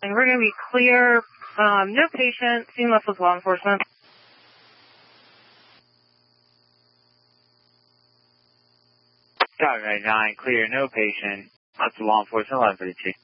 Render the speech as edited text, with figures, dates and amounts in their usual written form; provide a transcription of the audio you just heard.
And we're going to be clear, no patient, seen left with law enforcement. Tower 99, clear, no patient, left with law enforcement, 1132.